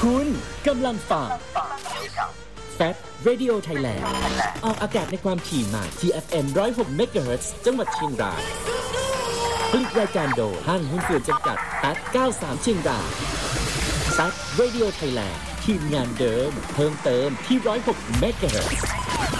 คุณกำลังฟังแฟต Radio Thailand ออกอากาศในความถี่ใหม่ที่ FM 106 MHz จังหวัดเชียงรายผลิตรายการโดยห้างหุ้นส่วนจำกัดแฟต93เชียงรายแฟต Radio Thailand ทีมงานเดิมเพิ่มเติมที่106 MHz